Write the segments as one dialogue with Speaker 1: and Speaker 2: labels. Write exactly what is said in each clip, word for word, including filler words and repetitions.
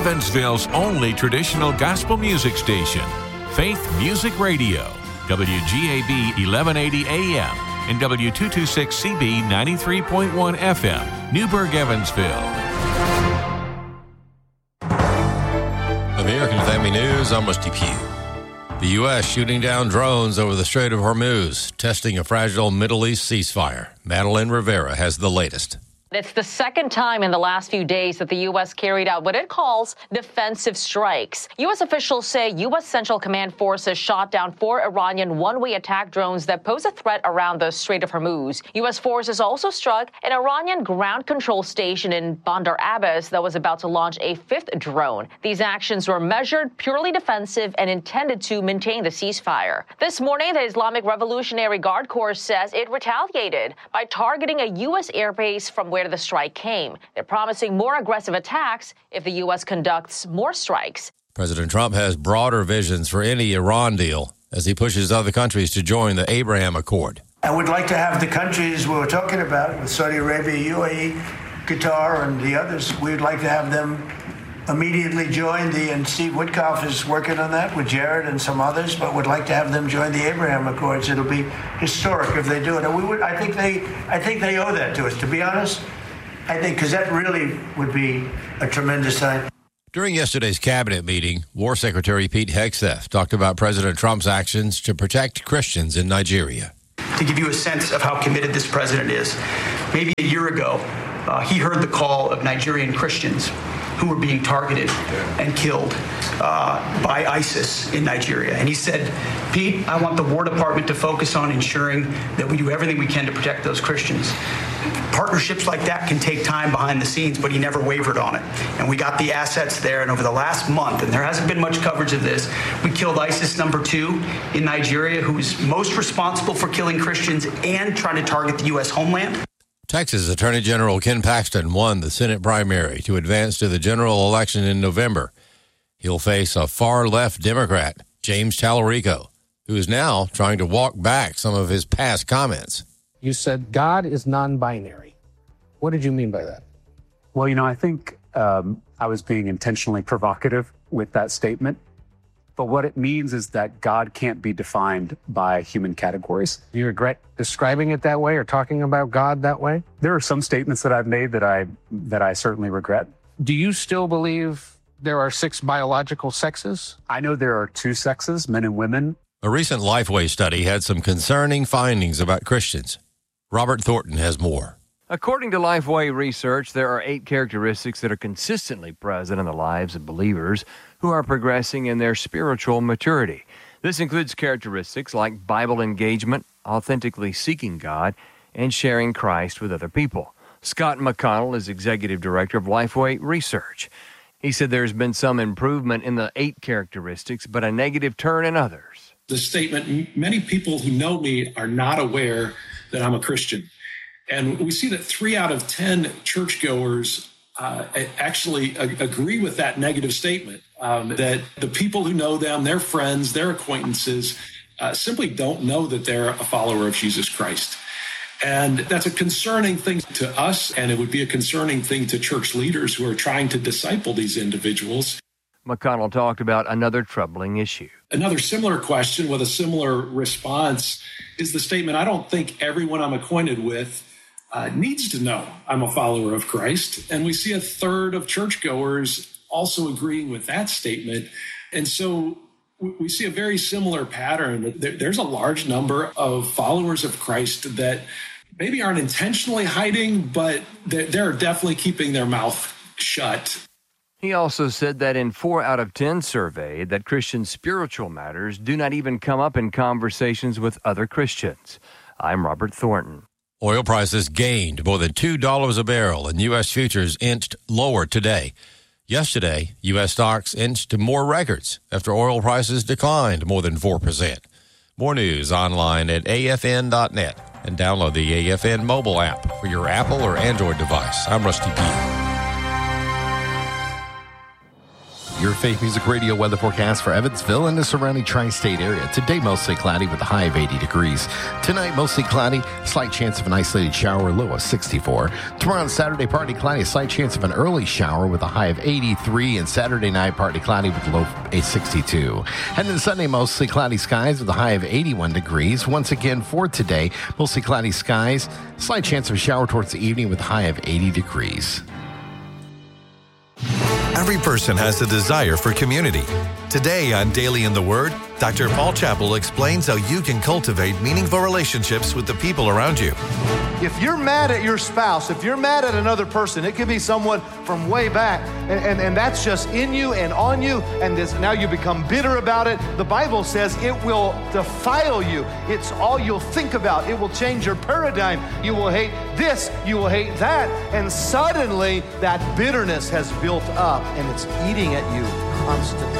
Speaker 1: Evansville's only traditional gospel music station, Faith Music Radio, W G A B eleven eighty A M and W two twenty-six C B ninety-three point one F M, Newburgh, Evansville.
Speaker 2: American Family News, I'm Rusty Pugh. The U S shooting down drones over the Strait of Hormuz, testing a fragile Middle East ceasefire. Madeline Rivera has the latest.
Speaker 3: It's the second time in the last few days that the U S carried out what it calls defensive strikes. U S officials say U S Central Command forces shot down four Iranian one-way attack drones that pose a threat around the Strait of Hormuz. U S forces also struck an Iranian ground control station in Bandar Abbas that was about to launch a fifth drone. These actions were measured, purely defensive, and intended to maintain the ceasefire. This morning, the Islamic Revolutionary Guard Corps says it retaliated by targeting a U S airbase from where the strike came. They're promising more aggressive attacks if the U S conducts more strikes.
Speaker 2: President Trump has broader visions for any Iran deal as he pushes other countries to join the Abraham Accord.
Speaker 4: I would like to have the countries we were talking about with Saudi Arabia, U A E, Qatar, and the others, we would like to have them immediately join the, and Steve Witkoff is working on that with Jared and some others, but would like to have them join the Abraham Accords. It'll be historic if they do it. And we would, I think they, I think they owe that to us, to be honest. I think, because that really would be a tremendous sign.
Speaker 2: During yesterday's cabinet meeting, War Secretary Pete Hegseth talked about President Trump's actions to protect Christians in Nigeria.
Speaker 5: To give you a sense of how committed this president is, maybe a year ago, uh, he heard the call of Nigerian Christians who were being targeted and killed uh, by ISIS in Nigeria. And he said, Pete, I want the War Department to focus on ensuring that we do everything we can to protect those Christians. Partnerships like that can take time behind the scenes, but he never wavered on it. And we got the assets there. And over the last month, and there hasn't been much coverage of this, we killed ISIS number two in Nigeria, who is most responsible for killing Christians and trying to target the U S homeland.
Speaker 2: Texas Attorney General Ken Paxton won the Senate primary to advance to the general election in November. He'll face a far-left Democrat, James Tallarico, who is now trying to walk back some of his past comments.
Speaker 6: You said God is non-binary. What did you mean by that?
Speaker 7: Well, you know, I think um, I was being intentionally provocative with that statement. But what it means is that God can't be defined by human categories.
Speaker 6: Do you regret describing it that way or talking about God that way?
Speaker 7: There are some statements that I've made that I that I certainly regret.
Speaker 6: Do you still believe there are six biological sexes?
Speaker 7: I know there are two sexes, men and women.
Speaker 2: A recent Lifeway study had some concerning findings about Christians. Robert Thornton has more.
Speaker 8: According to Lifeway research, there are eight characteristics that are consistently present in the lives of believers who are progressing in their spiritual maturity. This includes characteristics like Bible engagement, authentically seeking God, and sharing Christ with other people. Scott McConnell is executive director of Lifeway Research. He said there's been some improvement in the eight characteristics, but a negative turn in others.
Speaker 9: The statement, many people who know me are not aware that I'm a Christian. And we see that three out of ten churchgoers uh, actually a- agree with that negative statement, um, that the people who know them, their friends, their acquaintances, uh, simply don't know that they're a follower of Jesus Christ. And that's a concerning thing to us, and it would be a concerning thing to church leaders who are trying to disciple these individuals.
Speaker 8: McConnell talked about another troubling issue.
Speaker 9: Another similar question with a similar response is the statement, I don't think everyone I'm acquainted with uh, needs to know I'm a follower of Christ. And we see a third of churchgoers also agreeing with that statement. And so we see a very similar pattern. There's a large number of followers of Christ that maybe aren't intentionally hiding, but they're definitely keeping their mouth shut.
Speaker 8: He also said that in four out of ten surveyed that Christian spiritual matters do not even come up in conversations with other Christians. I'm Robert Thornton.
Speaker 2: Oil prices gained more than two dollars a barrel, and U S futures inched lower today. Yesterday, U S stocks inched to more records after oil prices declined more than four percent. More news online at A F N dot net and download the A F N mobile app for your Apple or Android device. I'm Rusty Pugh.
Speaker 10: Your Faith Music Radio weather forecast for Evansville and the surrounding tri-state area. Today, mostly cloudy with a high of eighty degrees. Tonight, mostly cloudy, slight chance of an isolated shower, low of sixty-four. Tomorrow on Saturday, partly cloudy, a slight chance of an early shower with a high of eighty-three. And Saturday night, partly cloudy with a low of sixty-two. And then Sunday, mostly cloudy skies with a high of eighty-one degrees. Once again, for today, mostly cloudy skies, slight chance of a shower towards the evening with a high of eighty degrees.
Speaker 11: Every person has a desire for community. Today on Daily in the Word, Doctor Paul Chappell explains how you can cultivate meaningful relationships with the people around you.
Speaker 12: If you're mad at your spouse, if you're mad at another person, it could be someone from way back, and, and, and that's just in you and on you, and this, now you become bitter about it. The Bible says it will defile you. It's all you'll think about. It will change your paradigm. You will hate this, you will hate that, and suddenly that bitterness has built up, and it's eating at you constantly.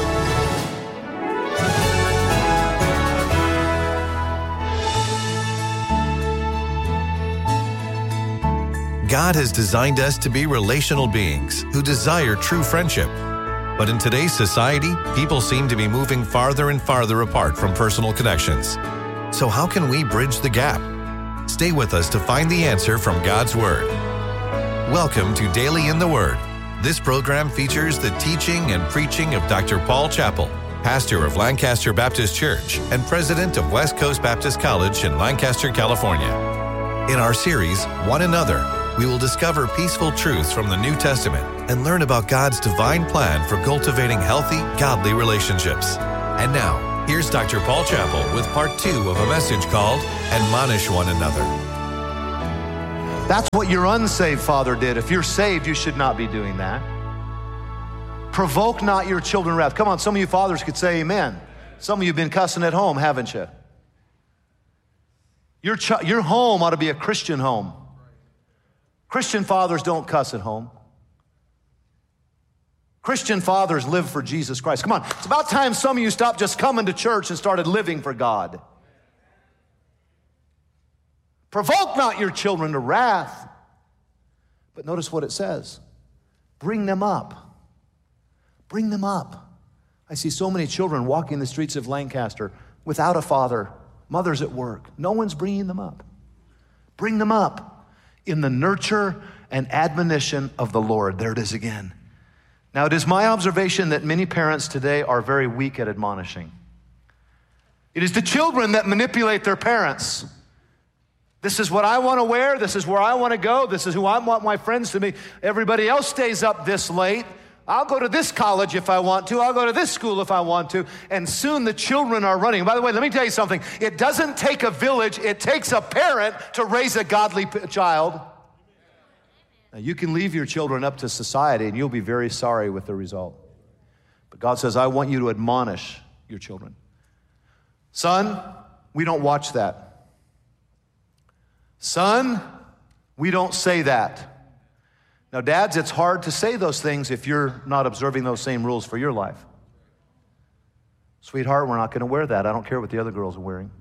Speaker 11: God has designed us to be relational beings who desire true friendship. But in today's society, people seem to be moving farther and farther apart from personal connections. So how can we bridge the gap? Stay with us to find the answer from God's Word. Welcome to Daily in the Word. This program features the teaching and preaching of Doctor Paul Chappell, pastor of Lancaster Baptist Church and president of West Coast Baptist College in Lancaster, California. In our series, One Another, we will discover peaceful truths from the New Testament and learn about God's divine plan for cultivating healthy, godly relationships. And now, here's Doctor Paul Chappell with part two of a message called Admonish One Another.
Speaker 12: That's what your unsaved father did. If you're saved, you should not be doing that. Provoke not your children wrath. Come on, some of you fathers could say amen. Some of you have been cussing at home, haven't you? Your, ch- your home ought to be a Christian home. Christian fathers don't cuss at home. Christian fathers live for Jesus Christ. Come on, it's about time some of you stopped just coming to church and started living for God. Provoke not your children to wrath. But notice what it says. Bring them up. Bring them up. I see so many children walking the streets of Lancaster without a father. Mothers at work. No one's bringing them up. Bring them up in the nurture and admonition of the Lord. There it is again. Now, it is my observation that many parents today are very weak at admonishing. It is the children that manipulate their parents. This is what I want to wear. This is where I want to go. This is who I want my friends to be. Everybody else stays up this late. I'll go to this college if I want to. I'll go to this school if I want to. And soon the children are running. By the way, let me tell you something. It doesn't take a village. It takes a parent to raise a godly p- child. Now, you can leave your children up to society and you'll be very sorry with the result. But God says, I want you to admonish your children. Son, we don't watch that. Son, we don't say that. Now, dads, it's hard to say those things if you're not observing those same rules for your life. Sweetheart, we're not going to wear that. I don't care what the other girls are wearing.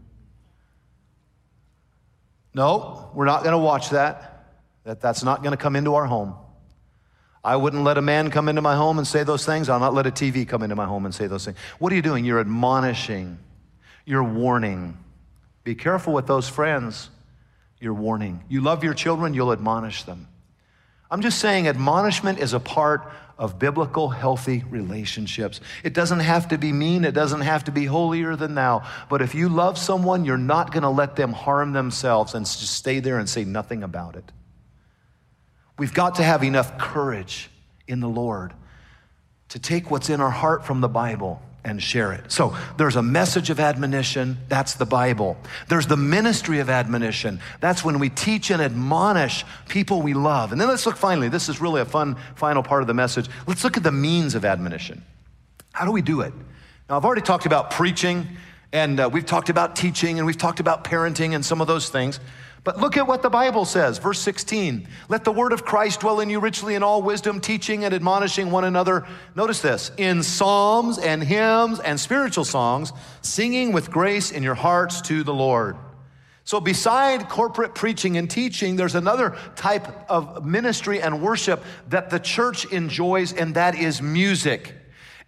Speaker 12: No, we're not going to watch that. That that's not going to come into our home. I wouldn't let a man come into my home and say those things. I'll not let a T V come into my home and say those things. What are you doing? You're admonishing. You're warning. Be careful with those friends. You're warning. You love your children, you'll admonish them. I'm just saying admonishment is a part of biblical, healthy relationships. It doesn't have to be mean. It doesn't have to be holier than thou. But if you love someone, you're not going to let them harm themselves and just stay there and say nothing about it. We've got to have enough courage in the Lord to take what's in our heart from the Bible and share it. So there's a message of admonition. That's the Bible. There's the ministry of admonition. That's when we teach and admonish people we love. And then let's look finally, this is really a fun final part of the message. Let's look at the means of admonition. How do we do it? Now, I've already talked about preaching, and uh, we've talked about teaching, and we've talked about parenting and some of those things. But look at what the Bible says, verse sixteen. Let the word of Christ dwell in you richly in all wisdom, teaching and admonishing one another. Notice this, in psalms and hymns and spiritual songs, singing with grace in your hearts to the Lord. So beside corporate preaching and teaching, there's another type of ministry and worship that the church enjoys, and that is music.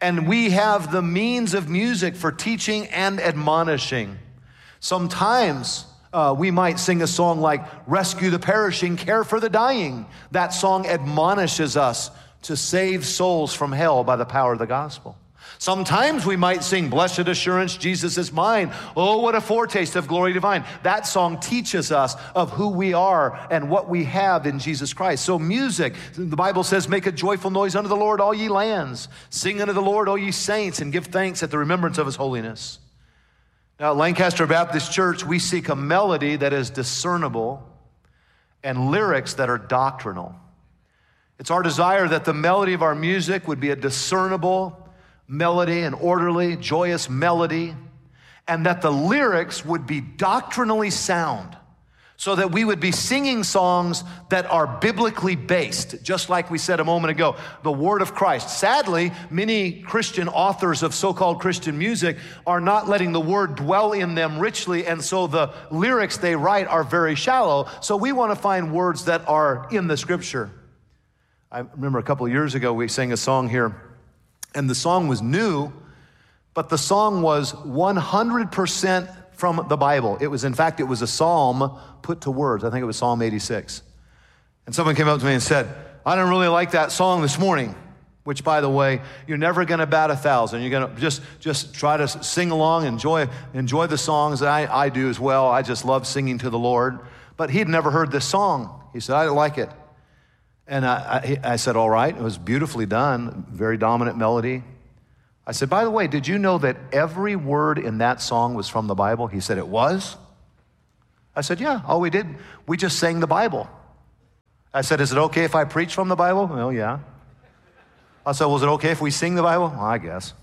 Speaker 12: And we have the means of music for teaching and admonishing. Sometimes uh, we might sing a song like Rescue the Perishing, Care for the Dying. That song admonishes us to save souls from hell by the power of the gospel. Sometimes we might sing Blessed Assurance, Jesus is mine. Oh, what a foretaste of glory divine. That song teaches us of who we are and what we have in Jesus Christ. So music, the Bible says, make a joyful noise unto the Lord, all ye lands. Sing unto the Lord, all ye saints, and give thanks at the remembrance of his holiness. Now, at Lancaster Baptist Church, we seek a melody that is discernible and lyrics that are doctrinal. It's our desire that the melody of our music would be a discernible melody, an orderly, joyous melody, and that the lyrics would be doctrinally sound, so that we would be singing songs that are biblically based, just like we said a moment ago, the word of Christ. Sadly, many Christian authors of so-called Christian music are not letting the word dwell in them richly, and so the lyrics they write are very shallow. So we want to find words that are in the scripture. I remember a couple of years ago, we sang a song here, and the song was new, but the song was one hundred percent from the Bible. It was, in fact, it was a psalm put to words. I think it was Psalm eighty-six. And someone came up to me and said, I don't really like that song this morning, which, by the way, you're never going to bat a thousand. You're going to just, just try to sing along, enjoy, enjoy the songs that I, I do as well. I just love singing to the Lord. But he'd never heard this song. He said, I didn't like it. And I, I, I said, all right, it was beautifully done, very dominant melody. I said, by the way, did you know that every word in that song was from the Bible? He said, it was? I said, yeah, all we did, we just sang the Bible. I said, is it okay if I preach from the Bible? Well, yeah. I said, was it okay if we sing the Bible? Well, I guess.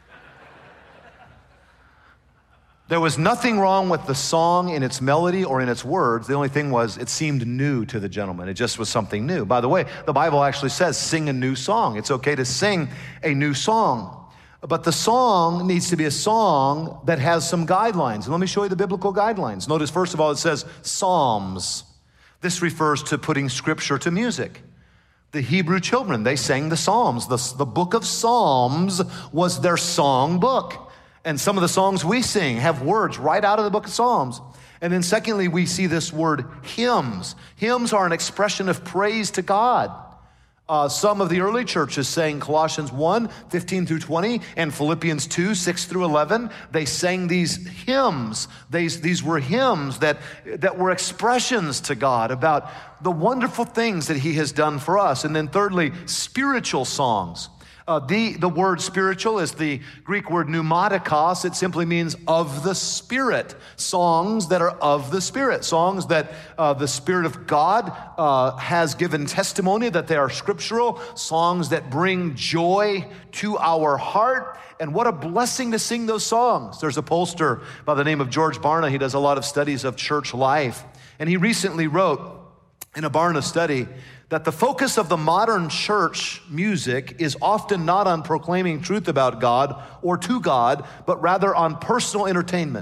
Speaker 12: There was nothing wrong with the song in its melody or in its words. The only thing was it seemed new to the gentleman. It just was something new. By the way, the Bible actually says sing a new song. It's okay to sing a new song. But the song needs to be a song that has some guidelines. And let me show you the biblical guidelines. Notice, first of all, it says psalms. This refers to putting scripture to music. The Hebrew children, they sang the Psalms. The, the book of Psalms was their song book. And some of the songs we sing have words right out of the book of Psalms. And then secondly, we see this word hymns. Hymns are an expression of praise to God. Uh, some of the early churches sang Colossians one, fifteen through twenty, and Philippians two, six through eleven. They sang these hymns. These, these were hymns that, that were expressions to God about the wonderful things that he has done for us. And then thirdly, spiritual songs. Uh, the, the word spiritual is the Greek word pneumatikos. It simply means of the Spirit. Songs that are of the Spirit. Songs that uh, the Spirit of God uh, has given testimony that they are scriptural. Songs that bring joy to our heart. And what a blessing to sing those songs. There's a pollster by the name of George Barna. He does a lot of studies of church life. And he recently wrote in a Barna study that the focus of the modern church music is often not on proclaiming truth about God or to God, but rather on personal entertainment.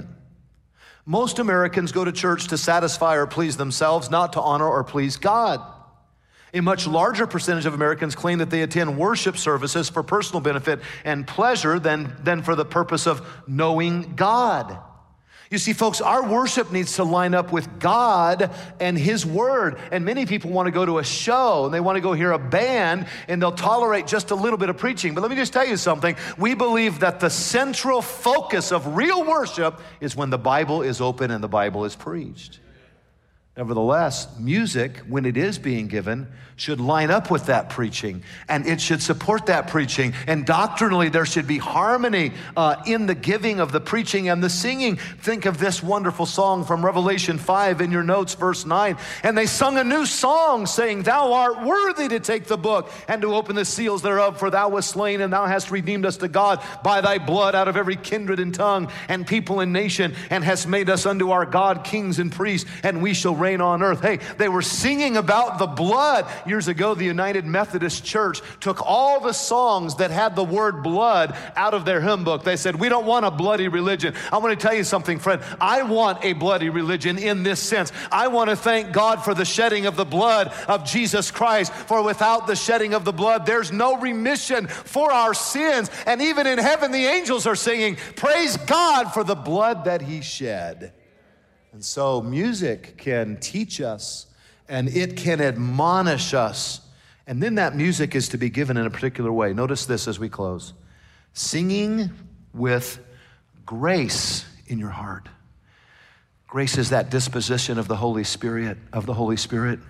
Speaker 12: Most Americans go to church to satisfy or please themselves, not to honor or please God. A much larger percentage of Americans claim that they attend worship services for personal benefit and pleasure than, than for the purpose of knowing God. You see, folks, our worship needs to line up with God and his word. And many people want to go to a show and they want to go hear a band and they'll tolerate just a little bit of preaching. But let me just tell you something. We believe that the central focus of real worship is when the Bible is open and the Bible is preached. Nevertheless, music, when it is being given, should line up with that preaching, and it should support that preaching. And doctrinally, there should be harmony uh, in the giving of the preaching and the singing. Think of this wonderful song from Revelation five in your notes, verse nine. And they sung a new song, saying, Thou art worthy to take the book and to open the seals thereof, for thou wast slain, and thou hast redeemed us to God by thy blood out of every kindred and tongue and people and nation, and hast made us unto our God kings and priests, and we shall reign reign on earth. Hey, they were singing about the blood. Years ago, the United Methodist Church took all the songs that had the word blood out of their hymn book. They said, we don't want a bloody religion. I want to tell you something, friend. I want a bloody religion in this sense. I want to thank God for the shedding of the blood of Jesus Christ, for without the shedding of the blood, there's no remission for our sins. And even in heaven, the angels are singing, praise God for the blood that he shed. And so music can teach us and it can admonish us. And then that music is to be given in a particular way. Notice this as we close. Singing with grace in your heart. Grace is that disposition of the Holy Spirit, of the Holy Spirit.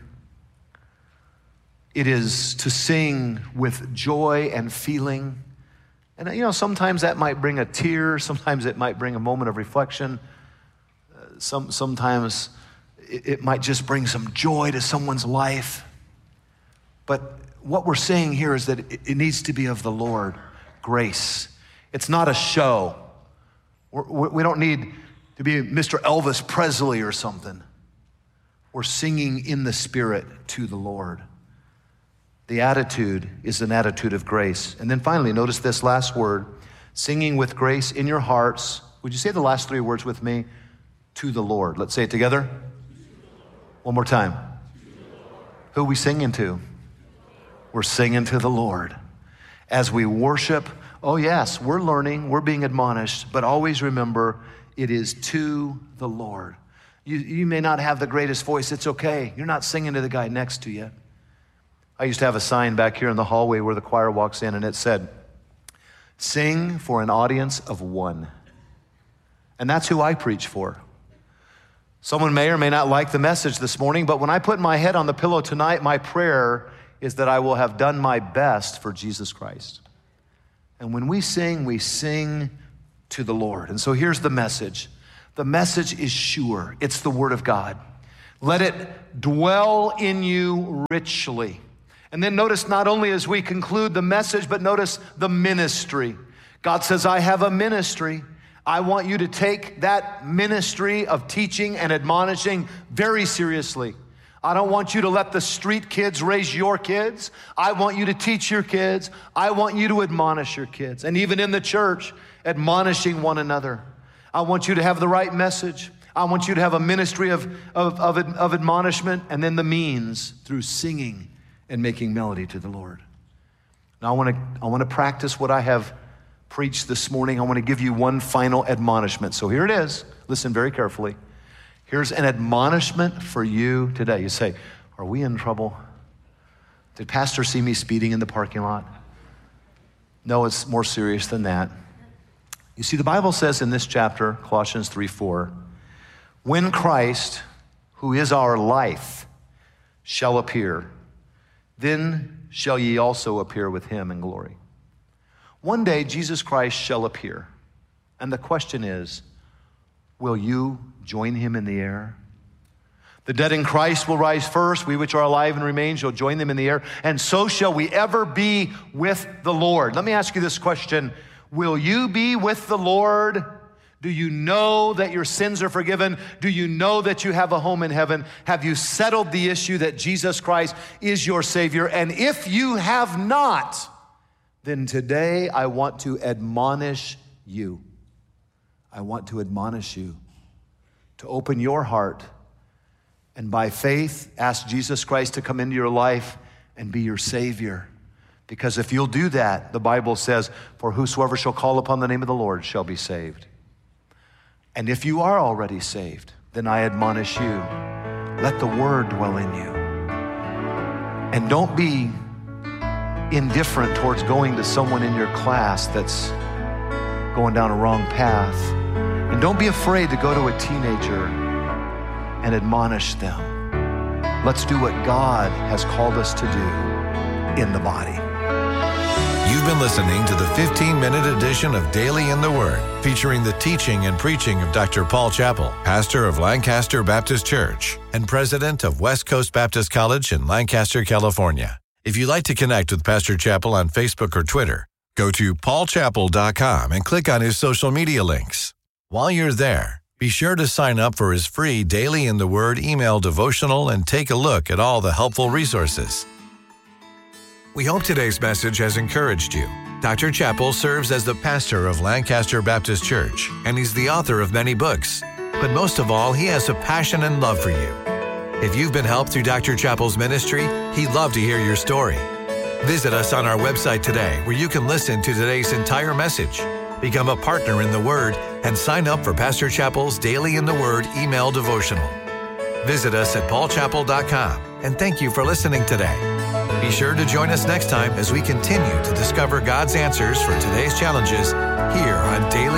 Speaker 12: It is to sing with joy and feeling. And you know, sometimes that might bring a tear, sometimes it might bring a moment of reflection. Uh, some, sometimes it, it might just bring some joy to someone's life. But what we're saying here is that it, it needs to be of the Lord, grace. It's not a show. We're, we don't need to be Mister Elvis Presley or something. We're singing in the Spirit to the Lord. The attitude is an attitude of grace. And then finally, notice this last word, singing with grace in your hearts. Would you say the last three words with me? To the Lord. Let's say it together. One more time. Who are we singing to? We're singing to the Lord. As we worship, oh yes, we're learning, we're being admonished, but always remember, it is to the Lord. You, you may not have the greatest voice. It's okay. You're not singing to the guy next to you. I used to have a sign back here in the hallway where the choir walks in, and it said, sing for an audience of one. And that's who I preach for. Someone may or may not like the message this morning, but when I put my head on the pillow tonight, my prayer is that I will have done my best for Jesus Christ. And when we sing, we sing to the Lord. And so here's the message. The message is sure. It's the Word of God. Let it dwell in you richly. And then notice not only as we conclude the message, but notice the ministry. God says, I have a ministry. I want you to take that ministry of teaching and admonishing very seriously. I don't want you to let the street kids raise your kids. I want you to teach your kids. I want you to admonish your kids. And even in the church, admonishing one another. I want you to have the right message. I want you to have a ministry of, of, of, of admonishment, and then the means through singing and making melody to the Lord. Now I want to I want to practice what I have preached this morning. I want to give you one final admonishment. So here it is. Listen very carefully. Here's an admonishment for you today. You say, are we in trouble? Did Pastor see me speeding in the parking lot? No, it's more serious than that. You see, the Bible says in this chapter, Colossians three four, when Christ, who is our life, shall appear, then shall ye also appear with him in glory. One day, Jesus Christ shall appear. And the question is, will you join him in the air? The dead in Christ will rise first. We which are alive and remain shall join them in the air. And so shall we ever be with the Lord. Let me ask you this question. Will you be with the Lord? Do you know that your sins are forgiven? Do you know that you have a home in heaven? Have you settled the issue that Jesus Christ is your Savior? And if you have not, then today I want to admonish you. I want to admonish you to open your heart and by faith ask Jesus Christ to come into your life and be your Savior. Because if you'll do that, the Bible says, for whosoever shall call upon the name of the Lord shall be saved. And if you are already saved, then I admonish you, let the Word dwell in you. And don't be indifferent towards going to someone in your class that's going down a wrong path. And don't be afraid to go to a teenager and admonish them. Let's do what God has called us to do in the body.
Speaker 11: You've been listening to the fifteen-minute edition of Daily in the Word, featuring the teaching and preaching of Doctor Paul Chappell, pastor of Lancaster Baptist Church and president of West Coast Baptist College in Lancaster, California. If you'd like to connect with Pastor Chappell on Facebook or Twitter, go to paul chappell dot com and click on his social media links. While you're there, Be sure to sign up for his free Daily in the Word email devotional and take a look at all the helpful resources. We hope today's message has encouraged you. Doctor Chappell serves as the pastor of Lancaster Baptist Church, and he's the author of many books. But most of all, he has a passion and love for you. If you've been helped through Doctor Chappell's ministry, he'd love to hear your story. Visit us on our website today, where you can listen to today's entire message, become a partner in the Word, and sign up for Pastor Chappell's Daily in the Word email devotional. Visit us at paul chappell dot com, and thank you for listening today. Be sure to join us next time as we continue to discover God's answers for today's challenges here on Daily